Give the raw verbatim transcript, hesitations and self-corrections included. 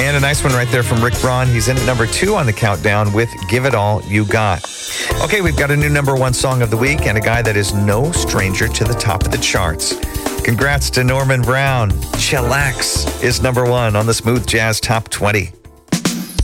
And a nice one right there from Rick Braun. He's in at number two on the countdown with Give It All You Got. Okay, we've got a new number one song of the week and a guy that is no stranger to the top of the charts. Congrats to Norman Brown. Chillax is number one on the Smooth Jazz Top twenty.